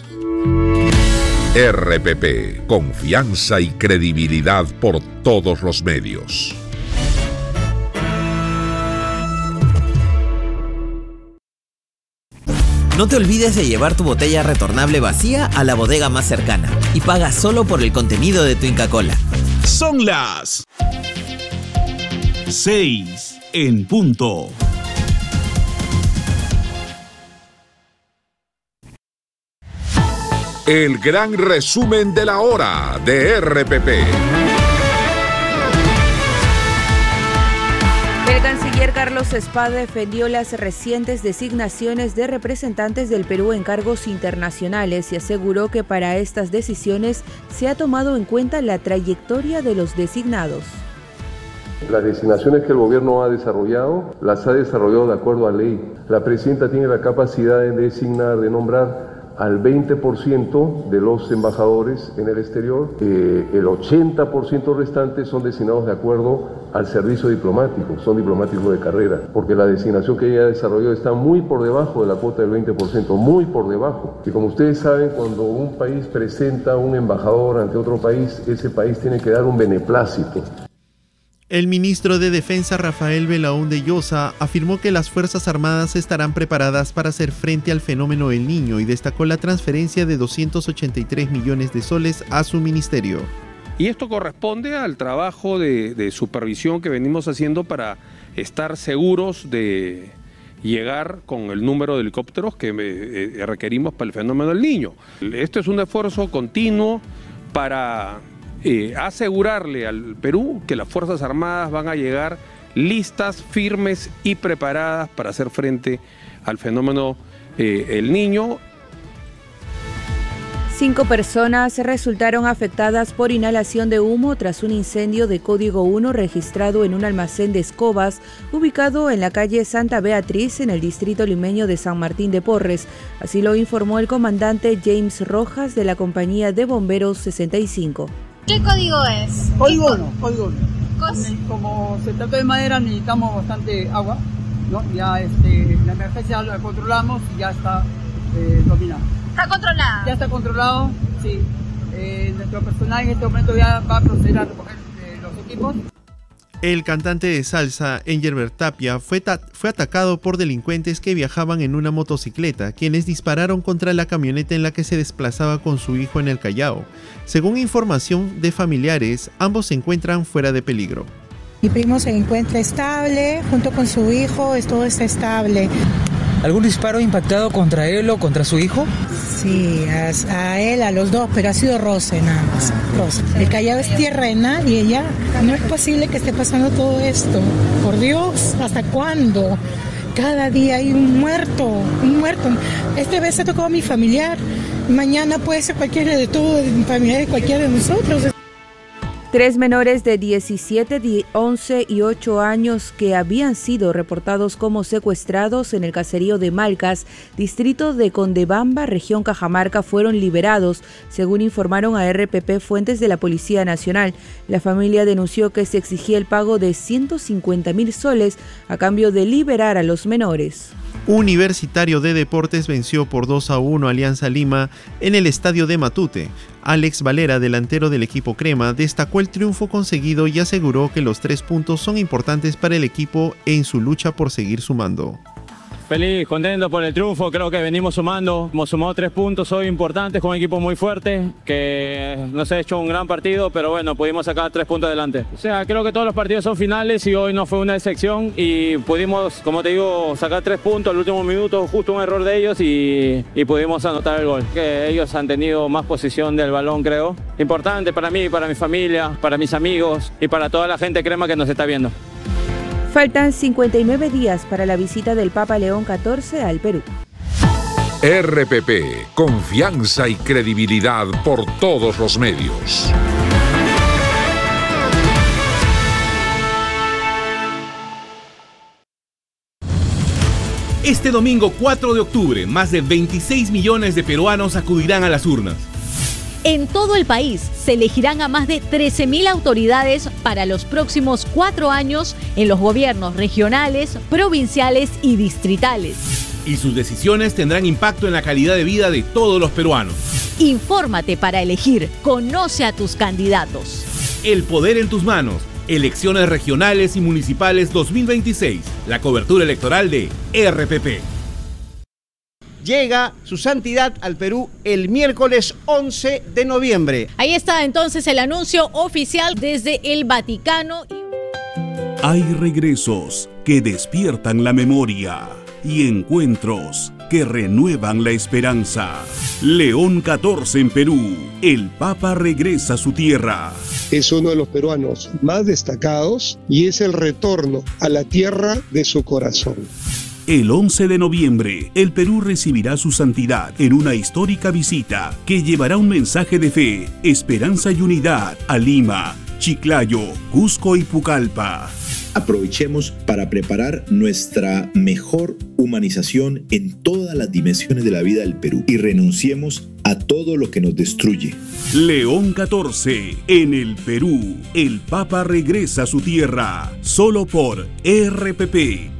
RPP, confianza y credibilidad por todos los medios. No te olvides de llevar tu botella retornable vacía a la bodega más cercana y paga solo por el contenido de tu Inca Kola. Son las 6 en punto. El gran resumen de la hora de RPP. El canciller Carlos Espada defendió las recientes designaciones de representantes del Perú en cargos internacionales y aseguró que para estas decisiones se ha tomado en cuenta la trayectoria de los designados. Las designaciones que el gobierno ha desarrollado, las ha desarrollado de acuerdo a ley. La presidenta tiene la capacidad de designar, de nombrar al 20% de los embajadores en el exterior. El 80% restante son designados de acuerdo al servicio diplomático, son diplomáticos de carrera, porque la designación que ella desarrolló está muy por debajo de la cuota del 20%, muy por debajo. Y como ustedes saben, cuando un país presenta un embajador ante otro país, ese país tiene que dar un beneplácito. El ministro de Defensa Rafael Belaúnde Llosa afirmó que las Fuerzas Armadas estarán preparadas para hacer frente al fenómeno El Niño y destacó la transferencia de 283 millones de soles a su ministerio. Y esto corresponde al trabajo de supervisión que venimos haciendo para estar seguros de llegar con el número de helicópteros que requerimos para el fenómeno del Niño. Esto es un esfuerzo continuo para asegurarle al Perú que las Fuerzas Armadas van a llegar listas, firmes y preparadas para hacer frente al fenómeno El Niño. 5 personas resultaron afectadas por inhalación de humo tras un incendio de código 1 registrado en un almacén de escobas ubicado en la calle Santa Beatriz en el distrito limeño de San Martín de Porres. Así lo informó el comandante James Rojas de la compañía de bomberos 65. ¿Qué código es? Código 1, código 1. Como se trata de madera necesitamos bastante agua, ¿no? Ya la emergencia la controlamos y ya está dominada. ¿Está controlada? Ya está controlado, sí. Nuestro personal en este momento ya va a proceder a recoger los equipos. El cantante de salsa, Engelbert Tapia, fue atacado por delincuentes que viajaban en una motocicleta, quienes dispararon contra la camioneta en la que se desplazaba con su hijo en el Callao. Según información de familiares, ambos se encuentran fuera de peligro. Mi primo se encuentra estable, junto con su hijo, todo está estable. ¿Algún disparo impactado contra él o contra su hijo? Sí, a él, a los dos, pero ha sido roce nada más. Roce. El Callao es tierra de nadie ya. No es posible que esté pasando todo esto. Por Dios, ¿hasta cuándo? Cada día hay un muerto, un muerto. Esta vez ha tocado a mi familiar. Mañana puede ser cualquiera de todos, familiar de cualquiera de nosotros. 3 menores de 17, 11 y 8 años que habían sido reportados como secuestrados en el caserío de Malcas, distrito de Condebamba, región Cajamarca, fueron liberados, según informaron a RPP fuentes de la Policía Nacional. La familia denunció que se exigía el pago de 150.000 soles a cambio de liberar a los menores. Universitario de Deportes venció por 2-1 a Alianza Lima en el estadio de Matute. Alex Valera, delantero del equipo crema, destacó el triunfo conseguido y aseguró que los 3 puntos son importantes para el equipo en su lucha por seguir sumando. Feliz, contento por el triunfo, creo que venimos sumando, hemos sumado 3 puntos hoy importantes con un equipo muy fuerte, que nos ha hecho un gran partido, pero bueno, pudimos sacar 3 puntos adelante. O sea, creo que todos los partidos son finales y hoy no fue una excepción y pudimos, como te digo, sacar 3 puntos al último minuto, justo un error de ellos y pudimos anotar el gol. Que ellos han tenido más posesión del balón, creo. Importante para mí, para mi familia, para mis amigos y para toda la gente crema que nos está viendo. Faltan 59 días para la visita del Papa León XIV al Perú. RPP, confianza y credibilidad por todos los medios. Este domingo 4 de octubre, más de 26 millones de peruanos acudirán a las urnas. En todo el país se elegirán a más de 13.000 autoridades para los próximos 4 años en los gobiernos regionales, provinciales y distritales. y sus decisiones tendrán impacto en la calidad de vida de todos los peruanos. Infórmate para elegir. Conoce a tus candidatos. El poder en tus manos. Elecciones regionales y municipales 2026. La cobertura electoral de RPP. Llega su santidad al Perú el miércoles 11 de noviembre. Ahí está entonces el anuncio oficial desde el Vaticano. Hay regresos que despiertan la memoria y encuentros que renuevan la esperanza. León XIV en Perú. El Papa regresa a su tierra. Es uno de los peruanos más destacados y es el retorno a la tierra de su corazón. El 11 de noviembre, el Perú recibirá su santidad en una histórica visita que llevará un mensaje de fe, esperanza y unidad a Lima, Chiclayo, Cusco y Pucallpa. Aprovechemos para preparar nuestra mejor humanización en todas las dimensiones de la vida del Perú y renunciemos a todo lo que nos destruye. León XIV en el Perú. El Papa regresa a su tierra, solo por RPP.